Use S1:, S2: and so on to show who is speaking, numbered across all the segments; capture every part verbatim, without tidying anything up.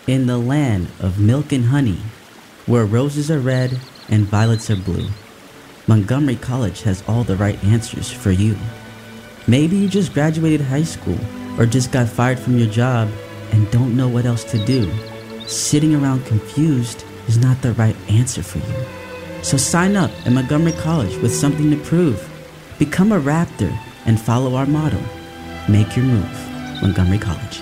S1: In the land of milk and honey, where roses are red and violets are blue, Montgomery College has all the right answers for you. Maybe you just graduated high school or just got fired from your job and don't know what else to do. Sitting around confused is not the right answer for you. So sign up at Montgomery College with something to prove. Become a Raptor and follow our motto. Make your move. Montgomery College.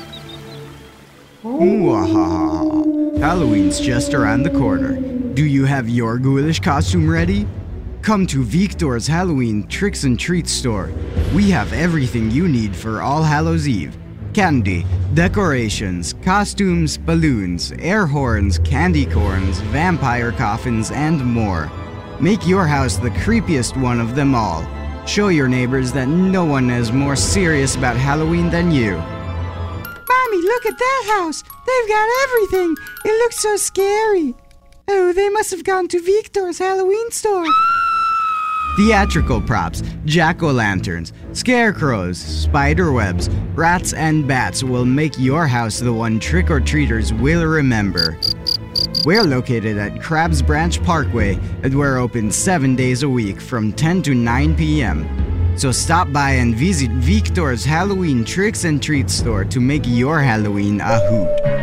S2: Mwahaha. Halloween's just around the corner. Do you have your ghoulish costume ready? Come to Victor's Halloween Tricks and Treats store. We have everything you need for All Hallows Eve. Candy, decorations, costumes, balloons, air horns, candy corns, vampire coffins, and more. Make your house the creepiest one of them all. Show your neighbors that no one is more serious about Halloween than you.
S3: Mommy, look at that house! They've got everything! It looks so scary! Oh, they must have gone to Victor's Halloween store.
S2: Theatrical props, jack-o'-lanterns, scarecrows, spider webs, rats and bats will make your house the one trick-or-treaters will remember. We're located at Krabs Branch Parkway and we're open seven days a week from ten to nine p.m. So stop by and visit Victor's Halloween Tricks and Treats store to make your Halloween a hoot.